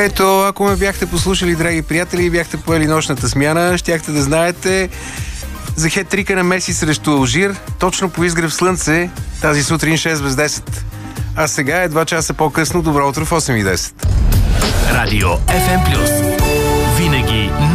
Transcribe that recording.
Ето, ако ме бяхте послушали, драги приятели, и бяхте поели нощната смяна, щяхте да знаете за хет-трика на Меси срещу Алжир, точно по изгрев слънце, тази сутрин 6 без 10. А сега е 2 часа по-късно. Добро утро в 8:10. Радио FM+. Винаги